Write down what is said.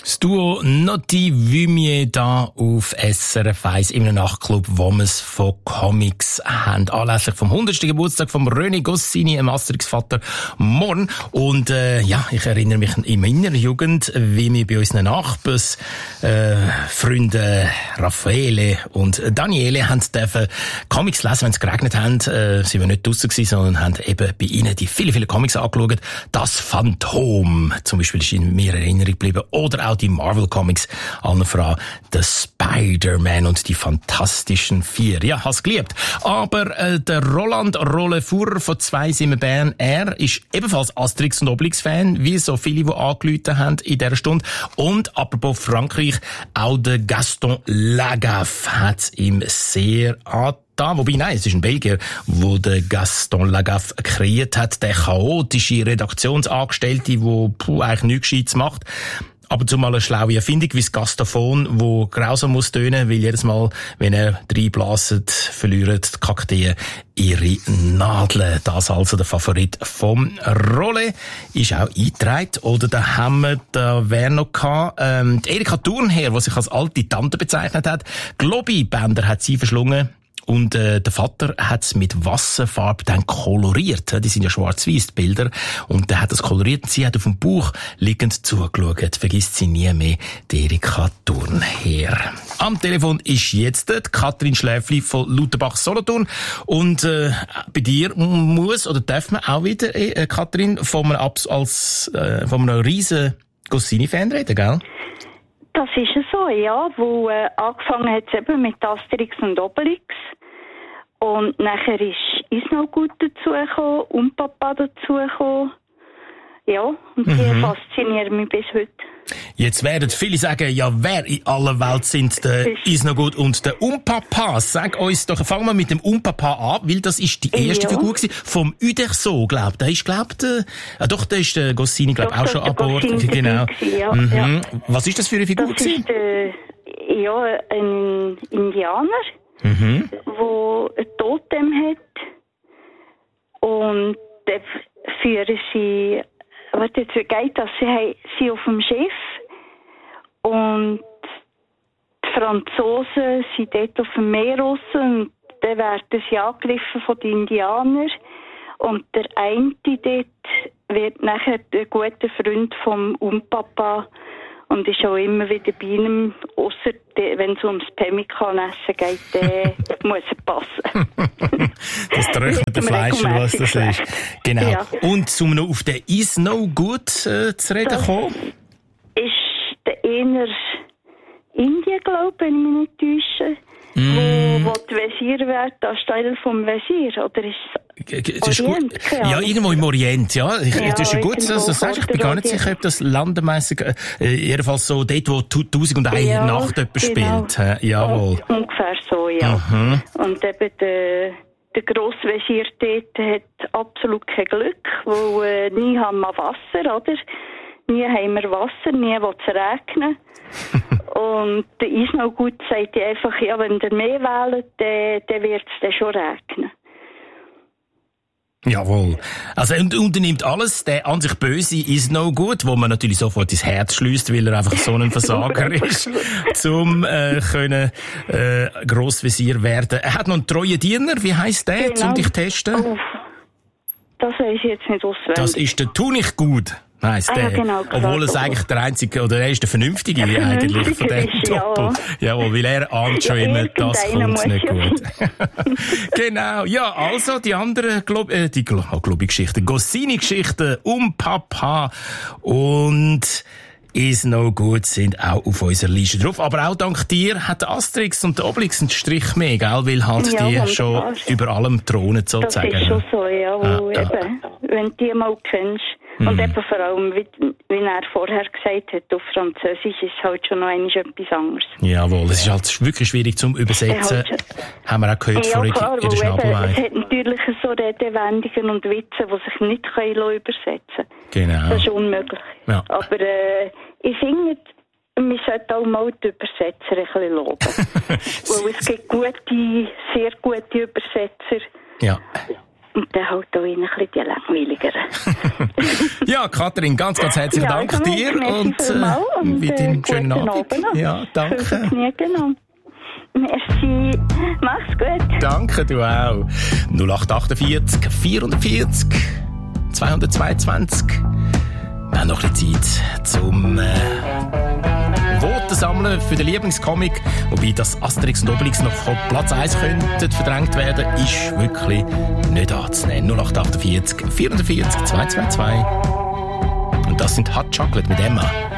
Das Duo Notti Vumier da auf SRF 1 in einem Nachtclub, wo wir es von Comics haben. Anlässlich vom 100. Geburtstag von René Goscinny, einem Asterix-Vater, morgen. Und ich erinnere mich in meiner Jugend, wie wir bei unseren Nachbars Freunde Raffaele und Daniele haben dürfen Comics lesen, wenn es geregnet haben. Sie waren nicht draussen gewesen, sondern haben eben bei ihnen die viele Comics angeschaut. Das Phantom zum Beispiel ist in mir in Erinnerung geblieben. Oder auch die Marvel Comics, allen voran der Spider-Man und die Fantastischen Vier. Ja, hast geliebt. Aber der Roland Rollefuhr von 2 Simmen Bern, er ist ebenfalls Asterix und Obelix-Fan, wie so viele, die angerufen haben in dieser Stunde. Und apropos Frankreich, auch der Gaston Lagaffe hat es ihm sehr wobei, nein, es ist ein Belgier, wo der Gaston Lagaffe kreiert hat, der chaotische Redaktionsangestellte, der eigentlich nichts Gescheites macht. Aber zumal eine schlaue Erfindung wie das Gastaphon, wo grausam muss tönen, weil jedes Mal, wenn er reinblaset, verlieren die Kakteen ihre Nadeln. Das also der Favorit vom Rolle. Ist auch eingetragen. Oder da haben wir wer noch gehabt? Die Erika Thurnherr, die sich als alte Tante bezeichnet hat. Globi-Bänder hat sie verschlungen. Und der Vater hat es mit Wasserfarbe dann koloriert. Die sind ja schwarz-weiß, die Bilder. Und der hat das koloriert und sie hat auf dem Bauch liegend zugeschaut. Vergisst sie nie mehr, die Erika Thurnherr. Am Telefon ist jetzt die Katrin Schläfli von Lauterbach-Solothurn. Und bei dir muss oder darf man auch wieder, Katrin, von einem riesen Goscinny-Fan reden, gell? Das ist so, ja, wo angefangen hat es eben mit Asterix und Obelix und nachher ist Isnogut dazugekommen und Papa dazugekommen. Ja, und die faszinieren mich bis heute. Jetzt werden viele sagen, ja, wer in aller Welt sind der Isnogut und der Umpapa? Sag uns doch, fangen wir mit dem Umpapa an, weil das ist die erste Figur gewesen, vom Uderso, glaub. Der ist, der ist der Goscinny, glaub, auch schon an Bord. Genau. Ja. Was ist das für eine Figur gewesen? Das ist, ein Indianer, der ein Totem hat und der führen sie. Wie geht das? Sie sind auf dem Schiff und die Franzosen sind dort auf dem Meer raus und dann werden sie angegriffen von den Indianern und der eine dort wird nachher ein guter Freund vom Umpapa und ist auch immer wieder bei ihm, ausser wenn es ums Pemmikan-Essen geht, dann muss er passen. Das trocknete Fleisch, was das ist. Genau. Ja. Und um noch auf den Isnogut zu reden kommen? Ist der eher Indien, glaube ich, wenn ich mich nicht täusche. Wo die Wesir wird, anstelle vom Wesir, oder ist das Orient? Ist gut. Ja, irgendwo im Orient, ja. Das ist gut, dass du das sagst. Ich bin gar nicht sicher, ob das landemässig, jedenfalls so dort, wo 1001 Nacht jemand spielt. Jawohl. Ungefähr so, ja. Und eben der Grosswesir dort hat absolut kein Glück, weil nie haben wir Wasser, oder? Nie haben wir Wasser, nie will es regnen. Und der Isnogut sagt einfach, ja, wenn ihr mehr wählt, dann wird es dann schon regnen. Jawohl. Also, und unternimmt alles, der an sich böse Isnogut, wo man natürlich sofort ins Herz schließt, weil er einfach so ein Versager ist, zum Grossvisier werden. Er hat noch einen treuen Diener, wie heisst der, genau. Um dich zu testen? Oh, das weiß ich jetzt nicht auswendig. Das ist der Tunichtgut. Heisst der. Genau, obwohl es eigentlich der einzige, oder er ist der Vernünftige eigentlich von dem Doppel. Jawohl, weil er ahnt schon immer, das kommt nicht gut. Genau, ja, also die anderen Globi-Geschichten, Goscinny-Geschichten Papa und Isnogut sind auch auf unserer Liste drauf. Aber auch dank dir hat der Asterix und der Obelix einen Strich mehr, gell? Weil halt die schon über allem thronen, sozusagen. Das ist schon so, ja. Eben, wenn du die mal kennst. Und eben vor allem, wie er vorher gesagt hat, auf Französisch ist halt schon noch etwas anderes. Jawohl, es ist halt wirklich schwierig zum Übersetzen. Haben wir auch gehört vorhin in der Schnabelei. Es hat natürlich so Redewendungen und Witze, die sich nicht übersetzen können. Genau. Das ist unmöglich. Ja. Aber ich finde, wir sollten auch mal die Übersetzer ein bisschen loben. Weil es gibt sehr gute Übersetzer. Ja. Und dann halt auch ein bisschen die langweiligeren. Ja, Katrin, ganz herzlichen Dank dir und weiter einen schönen Abend. Ja, danke. Merci. Mach's gut. Danke, du auch. 0848 440 222. Wir haben noch ein bisschen Zeit zum Voten sammeln für den Lieblingscomic. Wobei das Asterix und Obelix noch von Platz 1 könnte verdrängt werden, ist wirklich nicht anzunehmen. 0848 440 222. Und das sind Hot Chocolate mit Emma.